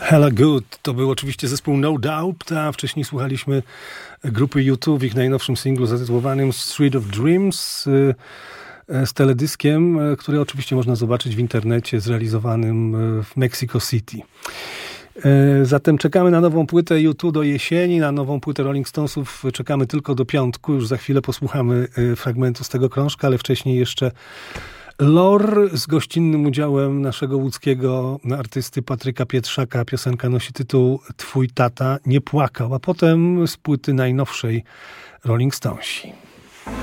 Hella Good to był oczywiście zespół No Doubt, a wcześniej słuchaliśmy grupy U2 w ich najnowszym singlu zatytułowanym Street of Dreams z teledyskiem, który oczywiście można zobaczyć w internecie, zrealizowanym w Mexico City. Zatem czekamy na nową płytę U2 do jesieni, na nową płytę Rolling Stonesów czekamy tylko do piątku. Już za chwilę posłuchamy fragmentu z tego krążka, ale wcześniej jeszcze Lore z gościnnym udziałem naszego łódzkiego artysty Patryka Pietrzaka. Piosenka nosi tytuł Twój tata nie płakał, a potem z płyty najnowszej Rolling Stonesi.